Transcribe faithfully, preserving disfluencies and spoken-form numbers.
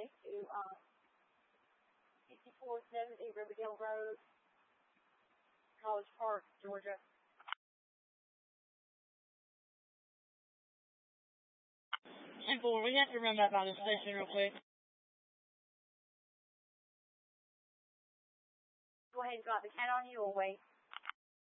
way to uh, fifty-four seventy Riverdale Road, College Park, Georgia. ten four, we have to run back by the station real quick. Go ahead and drop the cat on you or wait.